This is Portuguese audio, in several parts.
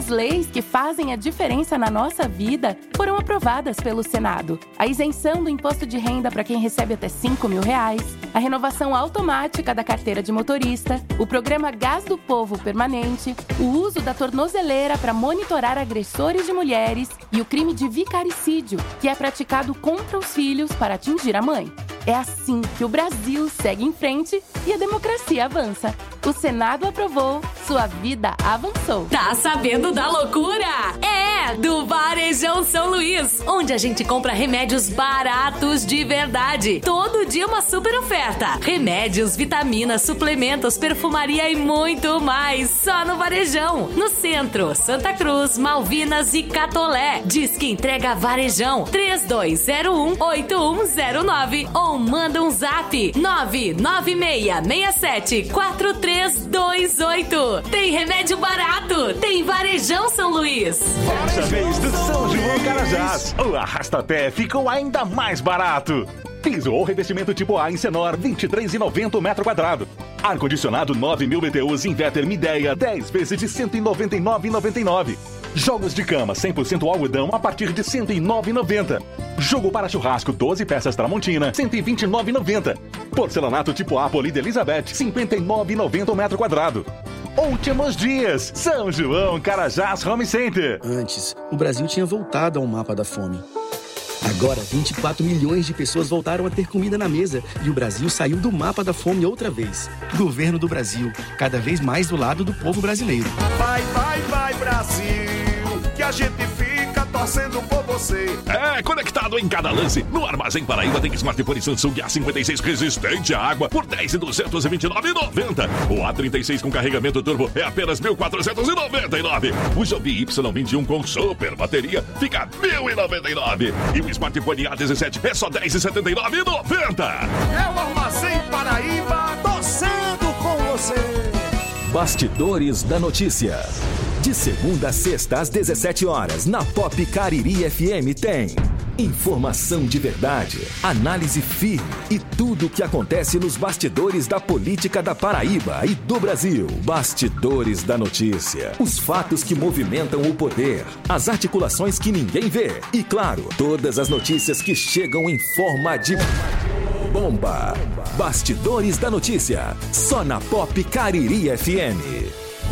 As leis que fazem a diferença na nossa vida foram aprovadas pelo Senado. A isenção do imposto de renda para quem recebe até R$5.000, a renovação automática da carteira de motorista, o programa Gás do Povo permanente, o uso da tornozeleira para monitorar agressores de mulheres e o crime de vicaricídio, que é praticado contra os filhos para atingir a mãe. É assim que o Brasil segue em frente e a democracia avança. O Senado aprovou, sua vida avançou. Tá sabendo da loucura? É, do Varejão São Luís, onde a gente compra remédios baratos de verdade. Todo dia uma super oferta. Remédios, vitaminas, suplementos, perfumaria e muito mais. Só no Varejão. No centro, Santa Cruz, Malvinas e Catolé. Diz que entrega Varejão 3201-8109 ou manda um zap 996674328. Tem remédio barato, tem Varejão São Luís. Dessa vez do São João Carajás, o arrasta-pé ficou ainda mais barato. Piso ou revestimento tipo A em Senor, R$ 23,90 o metro quadrado. Ar-condicionado 9.000 BTUs Inverter Midea, 10 vezes de R$ 199,99. Jogos de cama 100% algodão a partir de R$ 109,90. Jogo para churrasco 12 peças Tramontina, R$ 129,90. Porcelanato tipo A Polida Elizabeth, R$ 59,90 o metro quadrado. Últimos dias, São João Carajás Home Center. Antes, o Brasil tinha voltado ao mapa da fome. Agora, 24 milhões de pessoas voltaram a ter comida na mesa e o Brasil saiu do mapa da fome outra vez. Governo do Brasil, cada vez mais do lado do povo brasileiro. Vai, vai, vai, Brasil, que a gente fica torcendo por você. É, conectado em cada lance. No Armazém Paraíba tem smartphone Samsung A56 resistente à água por R$ 10.229,90. O A36 com carregamento turbo é apenas R$ 1.499. O Joby Y21 com super bateria fica R$ 1.099. E o smartphone A17 é só R$ 10.079,90. É o Armazém Paraíba torcendo com você. Bastidores da Notícia. De segunda a sexta às 17 horas, na Pop Cariri FM tem informação de verdade, análise firme e tudo o que acontece nos bastidores da política da Paraíba e do Brasil. Bastidores da Notícia. Os fatos que movimentam o poder, as articulações que ninguém vê e, claro, todas as notícias que chegam em forma de bomba. Bastidores da Notícia. Só na Pop Cariri FM.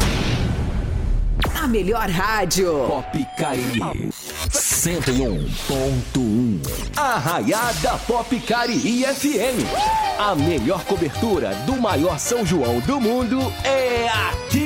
A melhor rádio. Pop Cariri 101.1. Arraiada Pop Cariri FM. A melhor cobertura do maior São João do mundo é aqui.